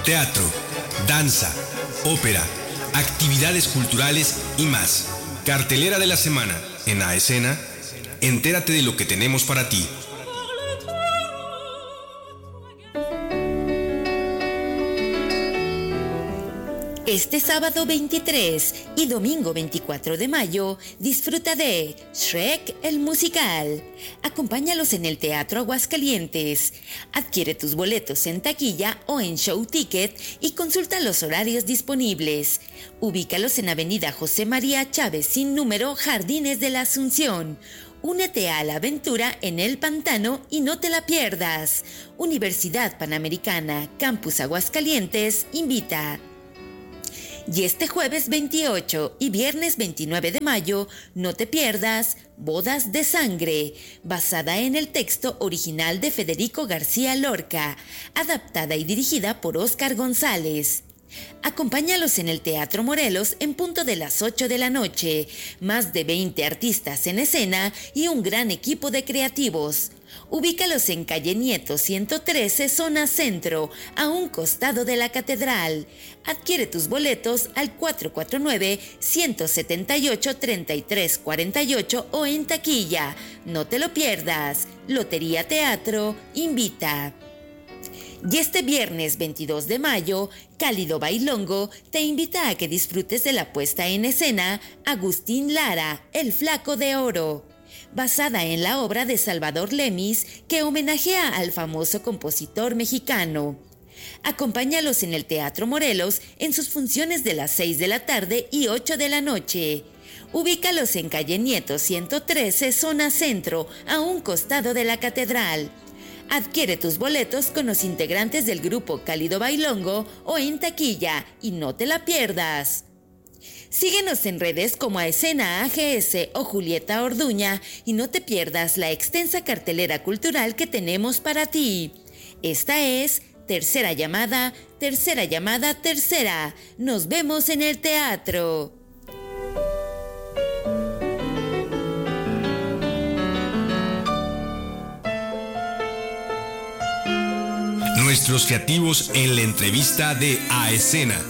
teatro, danza, ópera, actividades culturales y más. Cartelera de la semana en A Escena. Entérate de lo que tenemos para ti. Este sábado 23 y domingo 24 de mayo, disfruta de Shrek el musical. Acompáñalos en el Teatro Aguascalientes. Adquiere tus boletos en taquilla o en Show Ticket y consulta los horarios disponibles. Ubícalos en Avenida José María Chávez sin número, Jardines de la Asunción. Únete a la aventura en el pantano y no te la pierdas. Universidad Panamericana, Campus Aguascalientes, invita. Y este jueves 28 y viernes 29 de mayo, no te pierdas Bodas de Sangre, basada en el texto original de Federico García Lorca, adaptada y dirigida por Óscar González. Acompáñalos en el Teatro Morelos en punto de las 8 de la noche. Más de 20 artistas en escena y un gran equipo de creativos. Ubícalos en calle Nieto 113, zona centro, a un costado de la catedral. Adquiere tus boletos al 449-178-3348 o en taquilla. No te lo pierdas. Lotería Teatro invita. Y este viernes 22 de mayo, Cálido Bailongo te invita a que disfrutes de la puesta en escena Agustín Lara, el Flaco de Oro, basada en la obra de Salvador Lemis, que homenajea al famoso compositor mexicano. Acompáñalos en el Teatro Morelos en sus funciones de las 6 de la tarde y 8 de la noche. Ubícalos en calle Nieto 113, zona centro, a un costado de la catedral. Adquiere tus boletos con los integrantes del grupo Cálido Bailongo o en taquilla y no te la pierdas. Síguenos en redes como A Escena AGS o Julieta Orduña y no te pierdas la extensa cartelera cultural que tenemos para ti. Esta es Tercera Llamada, Tercera Llamada, Tercera. Nos vemos en el teatro. Nuestros creativos en la entrevista de A Escena.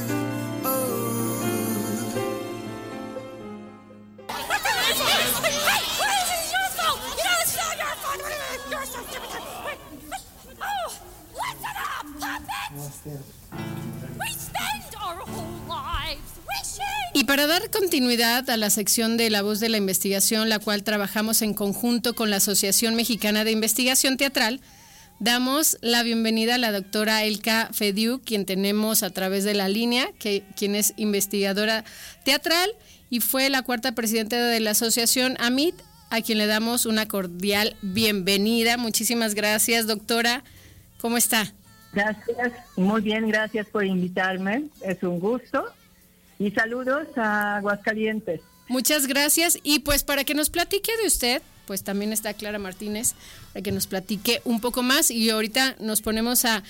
Y para dar continuidad a la sección de La Voz de la Investigación, la cual trabajamos en conjunto con la Asociación Mexicana de Investigación Teatral, damos la bienvenida a la doctora Elka Fediu, quien tenemos a través de la línea, quien es investigadora teatral y fue la cuarta presidenta de la asociación AMIT, a quien le damos una cordial bienvenida. Muchísimas gracias, doctora. ¿Cómo está? Gracias, muy bien, gracias por invitarme. Es un gusto. Y saludos a Aguascalientes. Muchas gracias. Y pues para que nos platique de usted, pues también está Clara Martínez, para que nos platique un poco más y ahorita nos ponemos a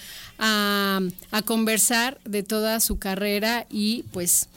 conversar de toda su carrera y pues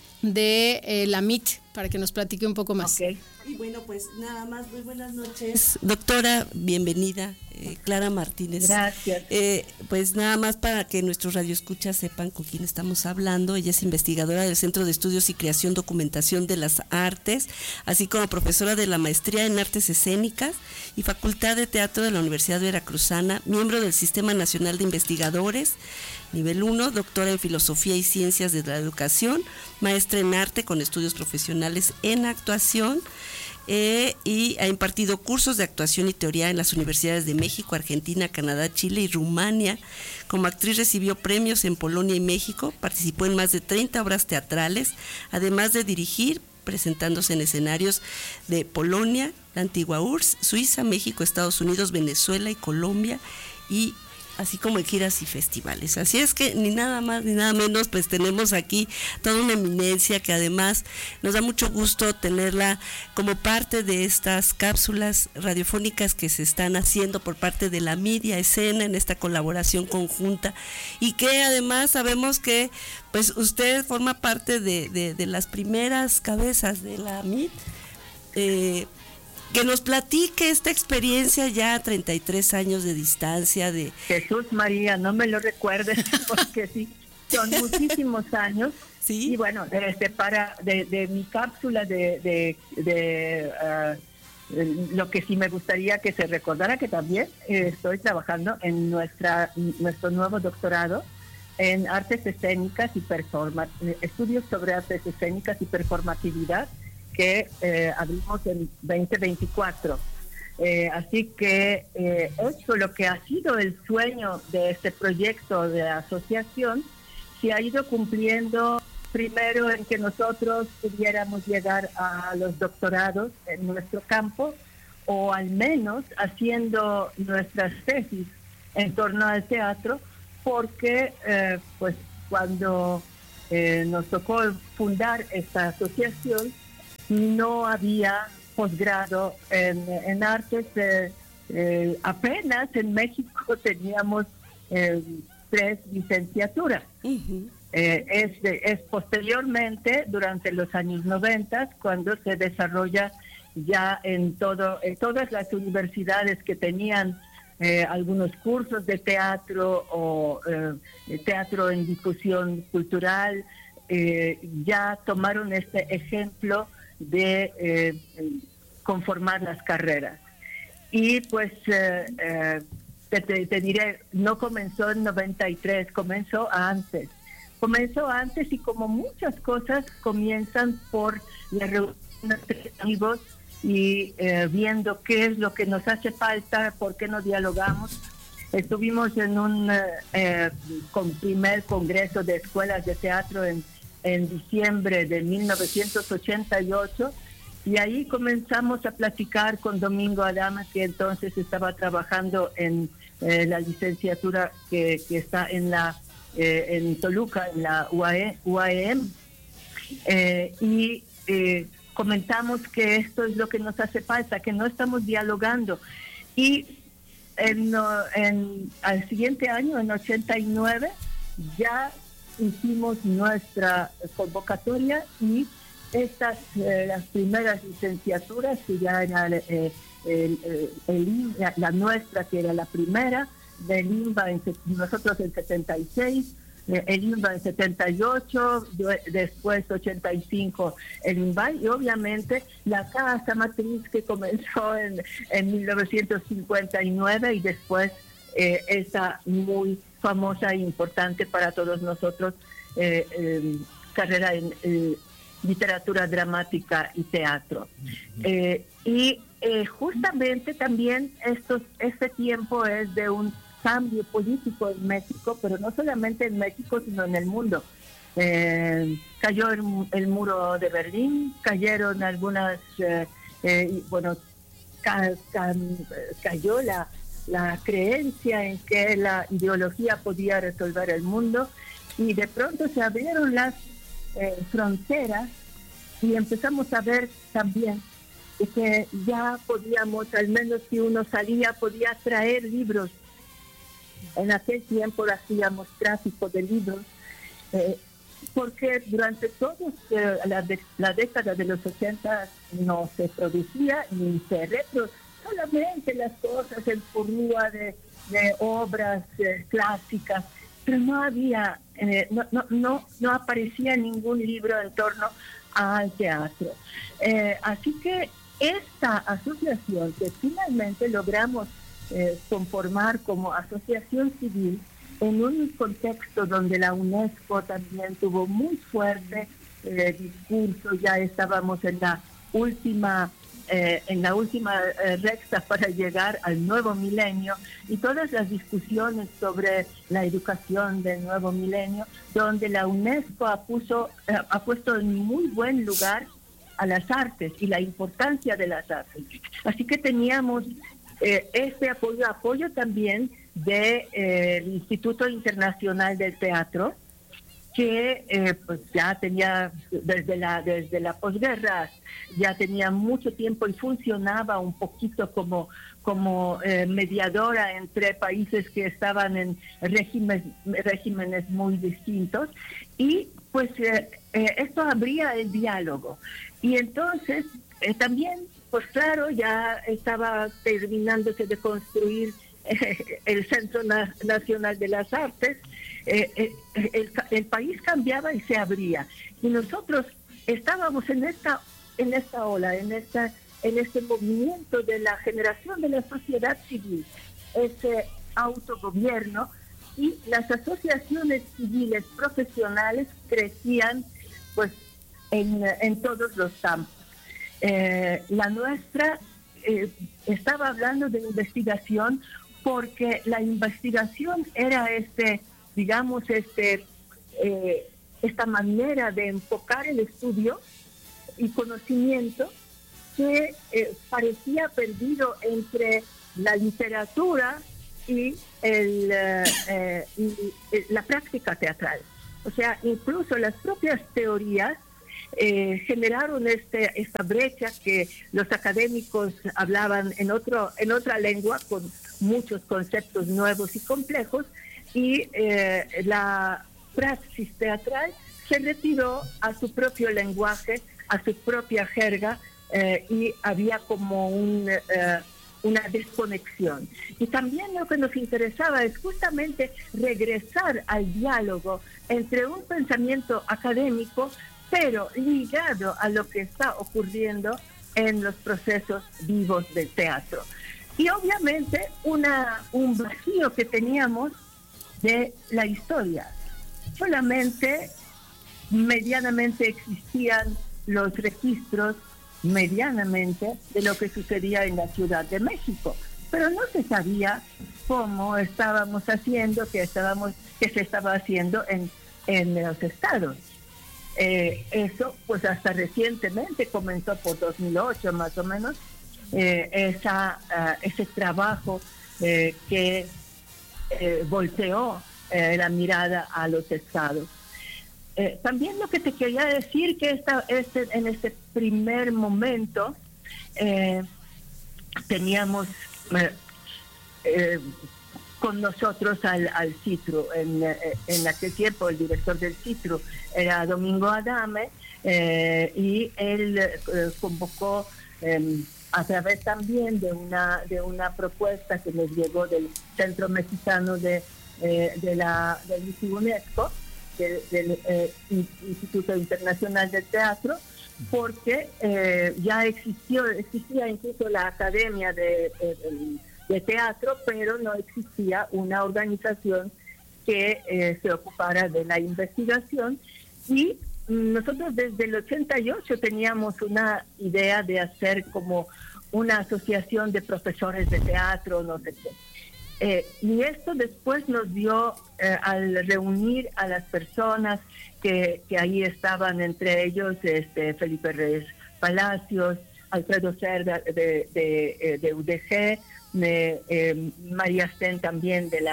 de la MIT, para que nos platique un poco más. Okay. Y bueno, pues nada más, muy buenas noches. Doctora, bienvenida, Clara Martínez. Gracias. Pues nada más para que nuestros radioescuchas sepan con quién estamos hablando. Ella es investigadora del Centro de Estudios y Creación Documentación de las Artes, así como profesora de la Maestría en Artes Escénicas y Facultad de Teatro de la Universidad Veracruzana, miembro del Sistema Nacional de Investigadores, nivel 1, doctora en Filosofía y Ciencias de la Educación, maestra en Arte con estudios profesionales en actuación, y ha impartido cursos de actuación y teoría en las universidades de México, Argentina, Canadá, Chile y Rumania. Como actriz recibió premios en Polonia y México, participó en más de 30 obras teatrales, además de dirigir, presentándose en escenarios de Polonia, la antigua URSS, Suiza, México, Estados Unidos, Venezuela y Colombia, y así como en giras y festivales. Así es que ni nada más ni nada menos, pues tenemos aquí toda una eminencia que además nos da mucho gusto tenerla como parte de estas cápsulas radiofónicas que se están haciendo por parte de la Media Escena en esta colaboración conjunta, y que además sabemos que pues usted forma parte de las primeras cabezas de la MIT, Que nos platique esta experiencia ya a 33 años de distancia de... Jesús María, no me lo recuerdes porque sí, son muchísimos años. Sí. Y bueno, de mi cápsula lo que sí me gustaría que se recordara que también estoy trabajando en nuestro nuevo doctorado en artes escénicas y estudios sobre artes escénicas y performatividad que abrimos en 2024. Así que eso, lo que ha sido el sueño de este proyecto de asociación, se ha ido cumpliendo primero en que nosotros pudiéramos llegar a los doctorados en nuestro campo, o al menos haciendo nuestras tesis en torno al teatro, porque pues cuando nos tocó fundar esta asociación no había posgrado en artes. Apenas en México teníamos 3 licenciaturas. Uh-huh. Es posteriormente, durante los años 90, cuando se desarrolla ya en todas las universidades que tenían algunos cursos de teatro o teatro en difusión cultural, ya tomaron este ejemplo de conformar las carreras. Y pues te diré, no comenzó en 93, comenzó antes y como muchas cosas comienzan por la reunión de amigos y viendo qué es lo que nos hace falta, por qué no dialogamos. Estuvimos en un primer congreso de escuelas de teatro en diciembre de 1988 y ahí comenzamos a platicar con Domingo Adama, que entonces estaba trabajando en la licenciatura que está en Toluca, en la UAM, y comentamos que esto es lo que nos hace falta, que no estamos dialogando. Y al siguiente año, en 89, ya hicimos nuestra convocatoria y las primeras licenciaturas, que ya era la nuestra, que era la primera, del INBA, nosotros en 76, el INBA en 78, después 85 el INBA, y obviamente la casa matriz que comenzó en 1959 y después esa muy famosa e importante para todos nosotros carrera en literatura dramática y teatro. Y justamente también este tiempo es de un cambio político en México, pero no solamente en México, sino en el mundo. Cayó el muro de Berlín, cayeron algunas, cayó la creencia en que la ideología podía resolver el mundo, y de pronto se abrieron las fronteras y empezamos a ver también que ya podíamos, al menos si uno salía, podía traer libros. En aquel tiempo hacíamos tráfico de libros, porque durante toda la década de los 80 no se producía ni se solamente las cosas en furúa de obras clásicas, pero no había, no aparecía ningún libro en torno al teatro. Así que esta asociación que finalmente logramos conformar como asociación civil en un contexto donde la UNESCO también tuvo muy fuerte discurso, ya estábamos en la última recta para llegar al nuevo milenio, y todas las discusiones sobre la educación del nuevo milenio, donde la UNESCO ha puesto en muy buen lugar a las artes y la importancia de las artes. Así que teníamos este apoyo también del Instituto Internacional del Teatro, que pues ya tenía desde la posguerra, ya tenía mucho tiempo y funcionaba un poquito como mediadora entre países que estaban en regímenes muy distintos, y pues esto abría el diálogo. Y entonces también pues claro, ya estaba terminándose de construir el Centro Nacional de las Artes. El país cambiaba y se abría. Y nosotros estábamos en esta ola, en este movimiento de la generación de la sociedad civil, ese autogobierno, y las asociaciones civiles profesionales crecían pues en todos los campos. La nuestra estaba hablando de investigación porque la investigación era esta manera de enfocar el estudio y conocimiento que parecía perdido entre la literatura y la práctica teatral. O sea, incluso las propias teorías generaron esta brecha que los académicos hablaban en otra lengua con muchos conceptos nuevos y complejos, y la praxis teatral se retiró a su propio lenguaje, a su propia jerga, y había como una desconexión. Y también lo que nos interesaba es justamente regresar al diálogo entre un pensamiento académico, pero ligado a lo que está ocurriendo en los procesos vivos del teatro. Y obviamente un vacío que teníamos de la historia. Solamente medianamente existían los registros medianamente de lo que sucedía en la Ciudad de México, pero no se sabía cómo estábamos haciendo, que se estaba haciendo en los estados. Eso pues hasta recientemente comenzó por 2008 más o menos, ese trabajo que volteó la mirada a los estados. También lo que te quería decir que en este primer momento teníamos con nosotros al CITRU. En aquel tiempo el director del CITRU era Domingo Adame, y él convocó a través también de una propuesta que nos llegó del Centro Mexicano del UNESCO, del Instituto Internacional del Teatro, porque ya existía incluso la Academia de Teatro, pero no existía una organización que se ocupara de la investigación. Y nosotros desde el 88 teníamos una idea de hacer como una asociación de profesores de teatro, no sé qué. Y esto después nos dio, al reunir a las personas que ahí estaban, entre ellos Felipe Reyes Palacios, Alfredo Cerda de UDG, María Sten también de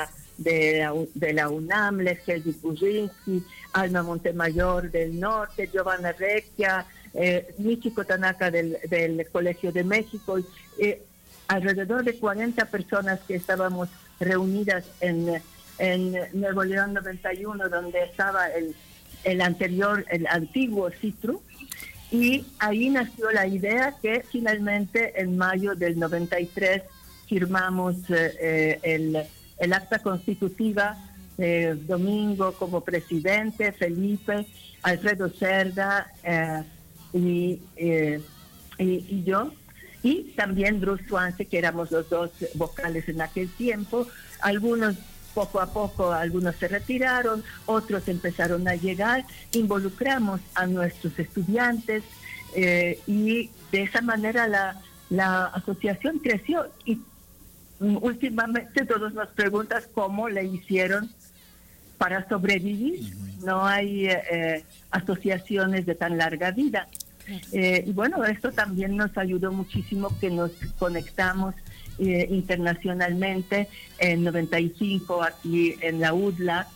la UNAM, Leslie Puzinski, Alma Montemayor del Norte, Giovanna Recchia, Michiko Tanaka del Colegio de México, alrededor de 40 personas que estábamos reunidas en Nuevo León 91, donde estaba el antiguo CITRU, y ahí nació la idea que finalmente en mayo del 93 firmamos el acta constitutiva, Domingo como presidente, Felipe, Alfredo Cerda y yo, y también Bruce Swansea, que éramos los dos vocales en aquel tiempo. Algunos poco a poco, algunos se retiraron, otros empezaron a llegar. Involucramos a nuestros estudiantes, y de esa manera la asociación creció. Y últimamente todos nos preguntan cómo le hicieron para sobrevivir. No hay asociaciones de tan larga vida. Y bueno, esto también nos ayudó muchísimo, que nos conectamos internacionalmente. En 95 aquí en la UDLA,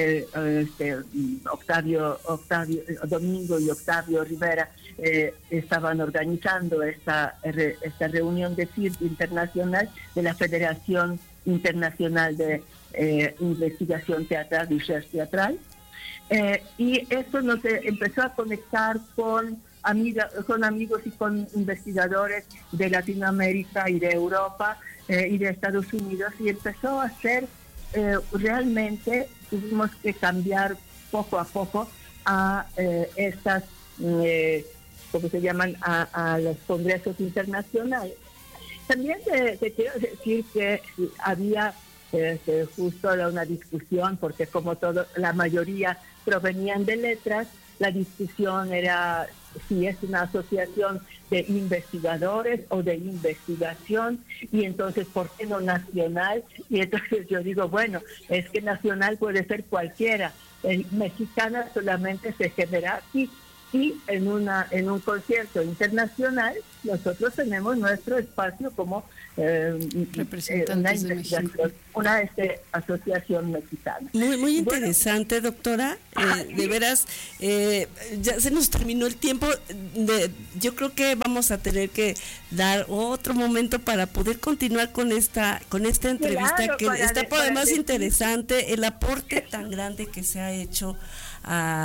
Domingo y Octavio Rivera estaban organizando esta reunión de CIRT internacional de la Federación Internacional de Investigación Teatral, Research Teatral, y esto nos empezó a conectar con con amigos y con investigadores de Latinoamérica y de Europa y de Estados Unidos, y empezó a ser realmente, tuvimos que cambiar poco a poco a estas, ¿cómo se llaman?, a los congresos internacionales. También te quiero decir que había justo una discusión, porque como la mayoría provenían de letras, la discusión era si es una asociación de investigadores o de investigación, y entonces, ¿por qué no nacional? Y entonces yo digo, bueno, es que nacional puede ser cualquiera, mexicana solamente se genera aquí, y en un concierto internacional nosotros tenemos nuestro espacio como representantes de México, una asociación mexicana. Muy interesante, doctora. De veras, ya se nos terminó el tiempo. Yo creo que vamos a tener que dar otro momento para poder continuar con esta entrevista, claro, que está por demás interesante, el aporte tan grande que se ha hecho a